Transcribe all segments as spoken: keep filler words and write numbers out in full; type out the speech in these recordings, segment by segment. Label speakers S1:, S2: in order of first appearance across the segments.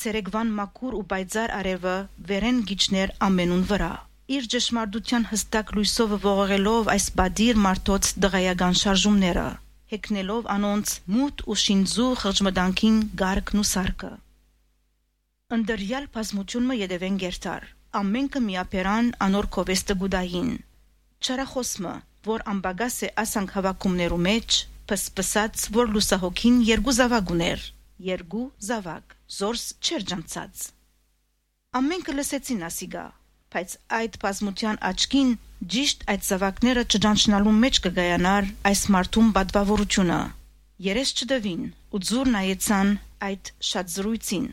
S1: ցերեկվան մաքուր ու բայձար արևը վերեն գիչներ ամենուն վրա։ Իր ճշմարտության հստակ լույսով ողողելով այս բադիր մարդոց դղայական շարժումները, հեքնելով անոնց մութ ու շինձու խղճմդանքին գարկն ու սարկը։ Ընդրյալ բազմությունը յետևեն գերտար, ամենքը միապերան անոր կովեստը գուդային։ Չարախոսմը, որ ամբագաս է ասանք հավակումներու մեջ, պսպսած, որ լուսահոգին երկու զավակ ուներ, երկու զավակ, զորս չեր ջանցած։ Ամենքը լսեցին ասիգա, բայց այդ բազմության աչքին ճիշտ այդ զավակները չջանչնալու մեջ կգայանար այս մարդում բադվավորությունը։ Երես չդվին ու ձուր նայեցան այդ շատ զրույցին։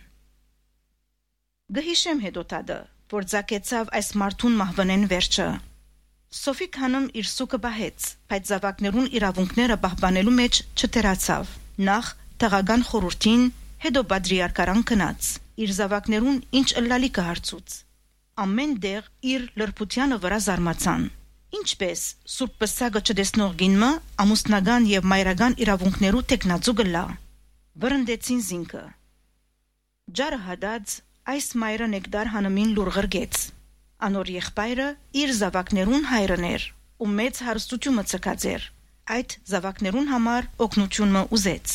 S1: Գհիշեմ հետոտադը, որ ձակեցավ այս մարդուն մահվնեն վերջը։ Սոֆիկ հանım իր սուկը բահեց, բայց զավակներուն իրավունքները պահպանելու մեջ չտերացավ։ Նախ թղական խորհրդին, հետո բադրիարքարան կնաց, իր զավակներուն ինչ ըլլալիքը հարցուց։ Ամեն դեղ իր լրբությանը վրա զարմացան։ Ինչպես Սուրբ Պսակը չտեսնող գինը ամուսնական եւ մայրական իրավունքներու տեքնածու գլա։ Վրընդեցին զինքը։ Ջարը հադած այս մայրը նեկդար հանımին լուր ղրգեց։ Անոր եղբայրը իր զավակներուն հայրն էր ու մեծ հարստությունը ցկած էր։ Այդ զավակներուն համար օգնությունը ուզեց։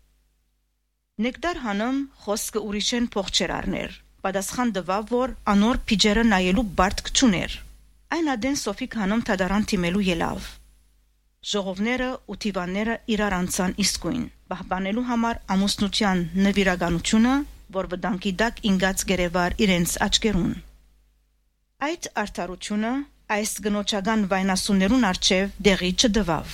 S1: Նեկդար հանım խոսքը ուրիշեն փող չեր առներ։ Պատասխան տվավ, որ անոր փիջերը նայելու բարդ չուներ։ Այն ադեն Սոֆիկ հանım թադարան թիմելու ելավ։ Ժողովները ու դիվանները իրար անցան իսկույն, պահպանելու համար ամուսնության նվիրականությունը, որ վտանգի տակ ինգած գերեվար իրենց աչքերուն։ Այդ արդարությունը այս գնոճական վայնասուններուն առջև դեղի չդվավ։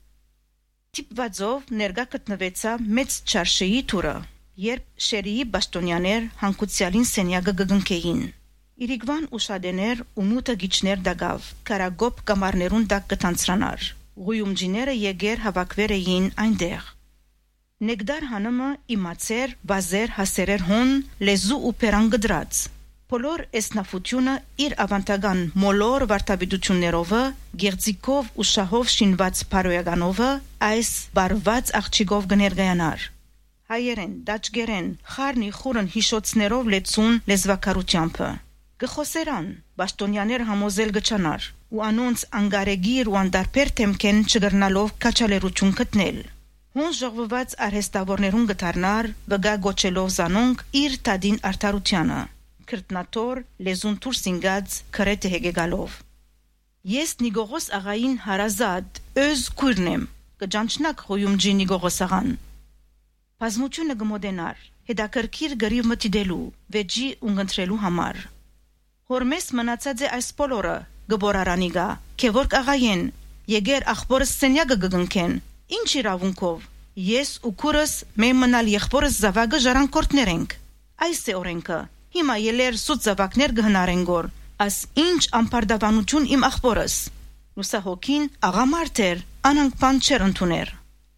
S1: Տիպվածով ներկա գտնվեցավ մեծ չարշիի թուրը, երբ շերիի բաշտոնյաներ հանկուցյալին սենյակը գգնքեին։ Իրիկվան ուշադեներ ու մութը գիչներ դագավ, կարագոպ կամարներուն տակ կտանցրանար։ Ղույումջիները եգեր հավաքվեր էին այնտեղ։ Նեկդար հանımը իմացեր, բազեր հասերեր հոն, լեզու ու պերան գդրած։ Բոլոր էսնաֆությունը իր ավանդական մոլոր վարդապետություններովը, գեղձիկով ու շահով շինված փարոյականովը այս բարված աղջիկով կներկայանար։ Հայերեն, դաճգերեն, խառնի խորն հիշոցներով լեցուն լեզվակարությամբ։ Գխոսերան, բաշտոնյաներ համոզել գչանար, ու անոնց անգարեգիր ու անդարբեր թեմքեն չգրնալով կաչալերություն գտնել։ Հոն ժողվված արհեստավորներուն գտարնար, վգա գոչելով զանոնք իր տադին արդարությանը։ Քրտնատոր լեզուն դուրս ինգած քրեթե հեգեգալով։ Ես Նիգողոս աղային հարազատ, öz քույրնեմ, կջանչնակ Ղույումջի Նիգողոս աղան։ Բազմությունը գմոդենար, հետաքրքիր գրիվ մտիդելու, վեճի ունգընտրելու համար։ Հորմես մնացած է այս բոլորը, գբորարանիգա, քևորք աղայեն, եգեր ախբորս սենյակը գգնքեն, ինչ իրավունքով, ես ու քուրս մեն մնալ եղբորս զավակը ժառանգորդներ ենք։ Այս է օրենքը։ Հիմա ելեր սուտ զավակներ գհնարեն գոր, աս ինչ ամպարդավանություն իմ ախբորս։ Լուսահոգին աղամարդ էր, անանք բան չեր ընդուներ։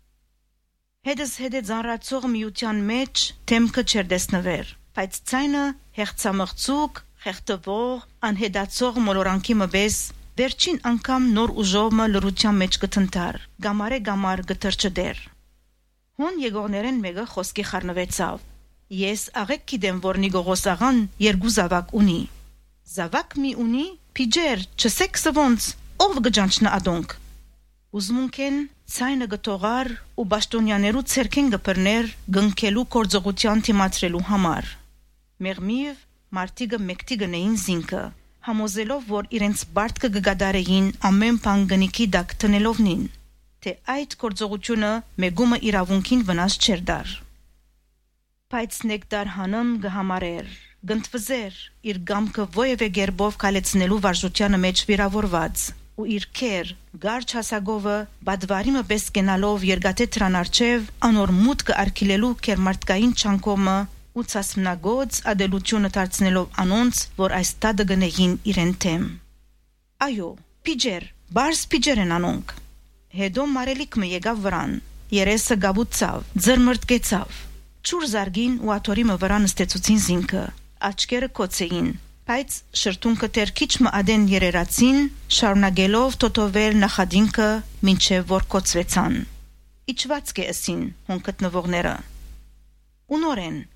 S1: Հետս հետե ձանրացող միության մեջ թեմքը չեր դեսնվեր, բայց ցայնը հեղցամղծուկ, խեղտվող, անհետացող մոլորանքի մբես վերջին անգամ նոր ուժովը լրության մեջ կթնթար, գամարե գամար գտրչդեր։ Հոն եկողներեն մեկը խոսքի խառնվեցավ։ Ես աղեք գիտեմ, որ Նիգողոս աղան երկու զավակ ունի։ Զավակ մի ունի, փիջեր, չսեք սվոնց, ով գջանչնա ադոնք։ Ուզմունքեն ցայնը գտողար ու բաշտոնյաներու ցերքեն գպրներ գնքելու կորձողության թիմացրելու համար։ Մեղմիվ մարտիգը մեկտիգը նեին զինքը, համոզելով, որ իրենց բարտկը գգադարեին ամեն բան գնիքի դակ տնելովնին, թե այդ կորձողությունը մեգումը իրավունքին վնաս չեր դար։ Բայց Նեկդար հանım գհամարեր, գնդվզեր, իր գամքը ովևէ գերբով կալեցնելու վարժությանը մեջ վիրավորված, ու իր քեր, գարչ հասագովը, բադվարիմը պես կենալով երգատե տրանարջև, անոր մուտքը արկիլելու կերմարտկային չանքոմը, ու ծասմնագոց ադելությունը դարձնելով անոնց, որ այս տադը գնեին իրեն թեմ։ Այո, պիջեր, բարս պիջեր են անոնք։ Հետո մարելիքմը եկավ վրան, երեսը գաբուծավ, ձրմրտկեցավ։ Չուր զարգին ու աթորիմը վրա նստեցուցին զինքը, աչքերը կոծեին, բայց շրթունքը տեր քիչ մադեն երերացին, շարունակելով տոտովել նախադինքը, մինչև որ կոծվեցան։ Իջված կեսին հոն գտնվողները։ Ունորեն